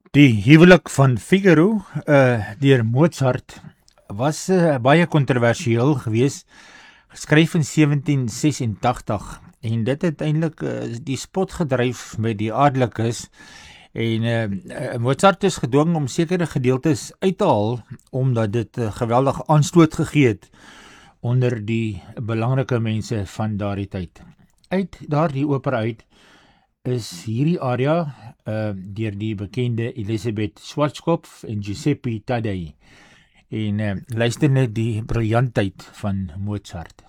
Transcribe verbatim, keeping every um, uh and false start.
Die huwelik van Figaro uh, deur Mozart was uh, baie kontroversieel geweest, geskryf in sewentien sesentagtig, en dit het eintlik uh, die spot gedryf met die adellikes, en uh, Mozart is gedwing om sekere gedeeltes uit te haal, omdat dit uh, geweldige aanstoot gegee het onder die belangrike mense van daardie tyd. Uit daardie opera uit is hierdie aria uh, deur die bekende Elisabeth Schwarzkopf en Giuseppe Taddei, en uh, luister net die briljantheid van Mozart.